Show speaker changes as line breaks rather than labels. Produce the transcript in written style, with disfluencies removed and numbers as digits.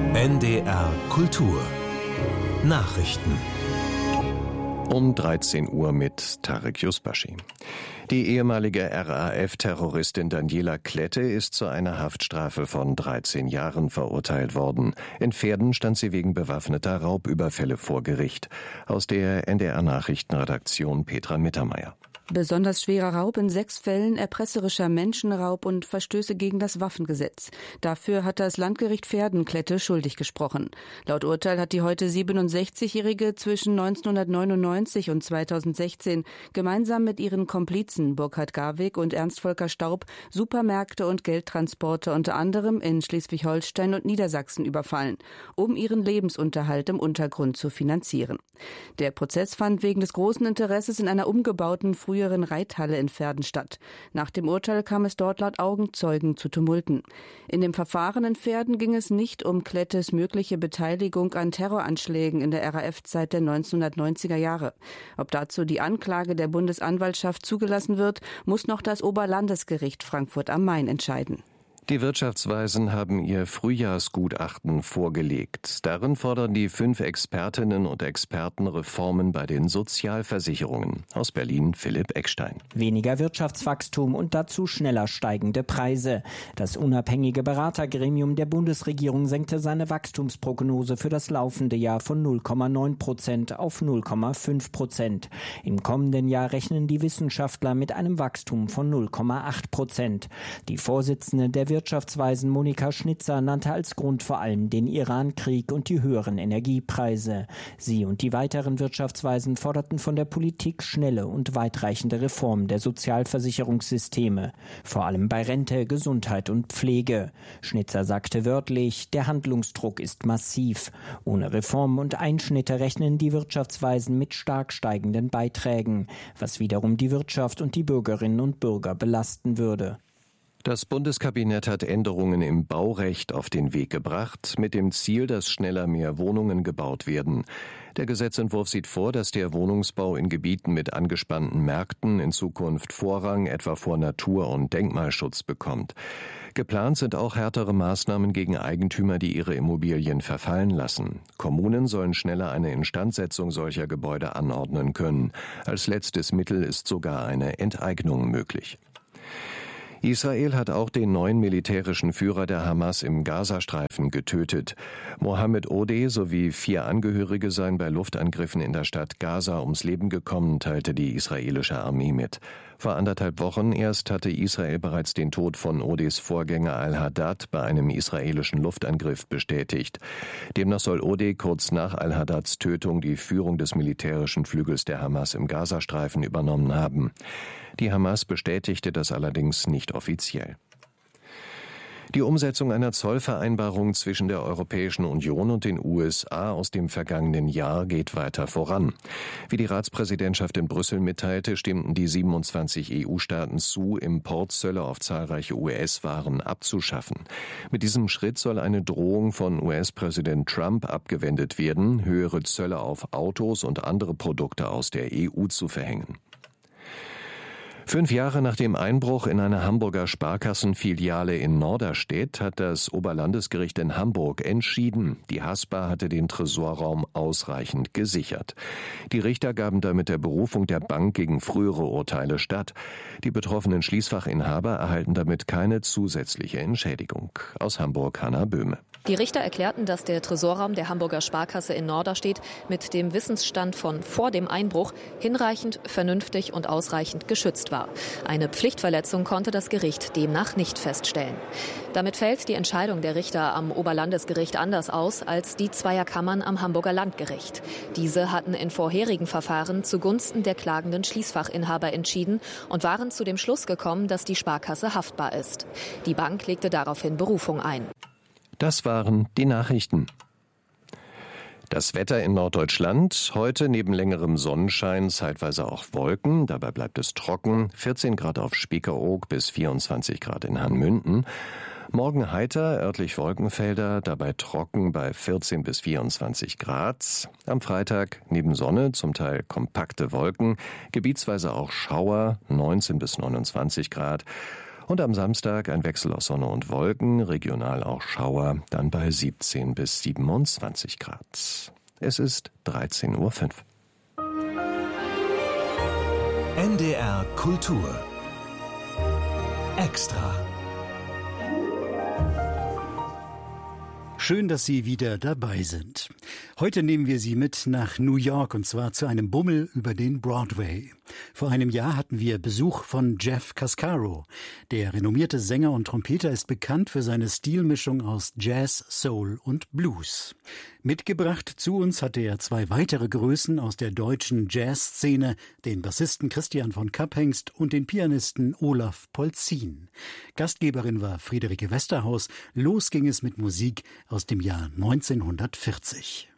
NDR Kultur Nachrichten
um 13 Uhr mit Tarek Yusbashi. Die ehemalige RAF-Terroristin Daniela Klette ist zu einer Haftstrafe von 13 Jahren verurteilt worden. In Verden stand sie wegen bewaffneter Raubüberfälle vor Gericht. Aus der NDR-Nachrichtenredaktion Petra Mittermeier.
Besonders schwerer Raub in 6 Fällen, erpresserischer Menschenraub und Verstöße gegen das Waffengesetz. Dafür hat das Landgericht Verden Klette schuldig gesprochen. Laut Urteil hat die heute 67-Jährige zwischen 1999 und 2016 gemeinsam mit ihren Komplizen Burkhard Garwig und Ernst Volker Staub Supermärkte und Geldtransporte unter anderem in Schleswig-Holstein und Niedersachsen überfallen, um ihren Lebensunterhalt im Untergrund zu finanzieren. Der Prozess fand wegen des großen Interesses in einer umgebauten früheren Reithalle in Verden statt. Nach dem Urteil kam es dort laut Augenzeugen zu Tumulten. In dem Verfahren in Verden ging es nicht um Klettes mögliche Beteiligung an Terroranschlägen in der RAF-Zeit der 1990er Jahre. Ob dazu die Anklage der Bundesanwaltschaft zugelassen wird, muss noch das Oberlandesgericht Frankfurt am Main entscheiden.
Die Wirtschaftsweisen haben ihr Frühjahrsgutachten vorgelegt. Darin fordern die 5 Expertinnen und Experten Reformen bei den Sozialversicherungen. Aus Berlin Philipp Eckstein.
Weniger Wirtschaftswachstum und dazu schneller steigende Preise. Das unabhängige Beratergremium der Bundesregierung senkte seine Wachstumsprognose für das laufende Jahr von 0,9% auf 0,5%. Im kommenden Jahr rechnen die Wissenschaftler mit einem Wachstum von 0,8%. Die Vorsitzende der Wirtschaftsweisen Monika Schnitzer nannte als Grund vor allem den Iran-Krieg und die höheren Energiepreise. Sie und die weiteren Wirtschaftsweisen forderten von der Politik schnelle und weitreichende Reformen der Sozialversicherungssysteme, vor allem bei Rente, Gesundheit und Pflege. Schnitzer sagte wörtlich, der Handlungsdruck ist massiv. Ohne Reformen und Einschnitte rechnen die Wirtschaftsweisen mit stark steigenden Beiträgen, was wiederum die Wirtschaft und die Bürgerinnen und Bürger belasten würde.
Das Bundeskabinett hat Änderungen im Baurecht auf den Weg gebracht, mit dem Ziel, dass schneller mehr Wohnungen gebaut werden. Der Gesetzentwurf sieht vor, dass der Wohnungsbau in Gebieten mit angespannten Märkten in Zukunft Vorrang etwa vor Natur- und Denkmalschutz bekommt. Geplant sind auch härtere Maßnahmen gegen Eigentümer, die ihre Immobilien verfallen lassen. Kommunen sollen schneller eine Instandsetzung solcher Gebäude anordnen können. Als letztes Mittel ist sogar eine Enteignung möglich. Israel hat auch den neuen militärischen Führer der Hamas im Gazastreifen getötet. Mohammed Odeh sowie 4 Angehörige seien bei Luftangriffen in der Stadt Gaza ums Leben gekommen, teilte die israelische Armee mit. Vor 1,5 Wochen erst hatte Israel bereits den Tod von Odehs Vorgänger Al-Haddad bei einem israelischen Luftangriff bestätigt. Demnach soll Odeh kurz nach Al-Haddads Tötung die Führung des militärischen Flügels der Hamas im Gazastreifen übernommen haben. Die Hamas bestätigte das allerdings nicht offiziell. Die Umsetzung einer Zollvereinbarung zwischen der Europäischen Union und den USA aus dem vergangenen Jahr geht weiter voran. Wie die Ratspräsidentschaft in Brüssel mitteilte, stimmten die 27 EU-Staaten zu, Importzölle auf zahlreiche US-Waren abzuschaffen. Mit diesem Schritt soll eine Drohung von US-Präsident Trump abgewendet werden, höhere Zölle auf Autos und andere Produkte aus der EU zu verhängen. 5 Jahre nach dem Einbruch in eine Hamburger Sparkassenfiliale in Norderstedt hat das Oberlandesgericht in Hamburg entschieden, die Haspa hatte den Tresorraum ausreichend gesichert. Die Richter gaben damit der Berufung der Bank gegen frühere Urteile statt. Die betroffenen Schließfachinhaber erhalten damit keine zusätzliche Entschädigung. Aus Hamburg Hanna Böhme.
Die Richter erklärten, dass der Tresorraum der Hamburger Sparkasse in Norderstedt mit dem Wissensstand von vor dem Einbruch hinreichend, vernünftig und ausreichend geschützt war. Eine Pflichtverletzung konnte das Gericht demnach nicht feststellen. Damit fällt die Entscheidung der Richter am Oberlandesgericht anders aus als die zweier Kammern am Hamburger Landgericht. Diese hatten in vorherigen Verfahren zugunsten der klagenden Schließfachinhaber entschieden und waren zu dem Schluss gekommen, dass die Sparkasse haftbar ist. Die Bank legte daraufhin Berufung ein.
Das waren die Nachrichten. Das Wetter in Norddeutschland. Heute neben längerem Sonnenschein zeitweise auch Wolken. Dabei bleibt es trocken. 14 Grad auf Spiekeroog bis 24 Grad in Hanmünden. Morgen heiter, örtlich Wolkenfelder, dabei trocken bei 14 bis 24 Grad. Am Freitag neben Sonne zum Teil kompakte Wolken, gebietsweise auch Schauer, 19 bis 29 Grad. Und am Samstag ein Wechsel aus Sonne und Wolken, regional auch Schauer, dann bei 17 bis 27 Grad. Es ist 13:05 Uhr.
NDR Kultur Extra.
Schön, dass Sie wieder dabei sind. Heute nehmen wir Sie mit nach New York, und zwar zu einem Bummel über den Broadway. Vor einem Jahr hatten wir Besuch von Jeff Cascaro. Der renommierte Sänger und Trompeter ist bekannt für seine Stilmischung aus Jazz, Soul und Blues. Mitgebracht zu uns hatte er zwei weitere Größen aus der deutschen Jazzszene, den Bassisten Christian von Kapphengst und den Pianisten Olaf Polzin. Gastgeberin war Friederike Westerhaus. Los ging es mit Musik aus dem Jahr 1940.